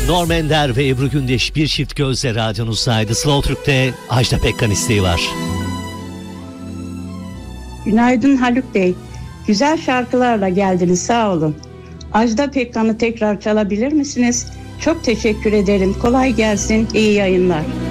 Norm Ender ve Ebru Gündeş bir çift gözle radyonuzdaydı. Slow Türk'te Ajda Pekkan isteği var. Günaydın Haluk Bey. Güzel şarkılarla geldiniz, sağ olun. Ajda Pekkan'ı tekrar çalabilir misiniz? Çok teşekkür ederim. Kolay gelsin. İyi yayınlar.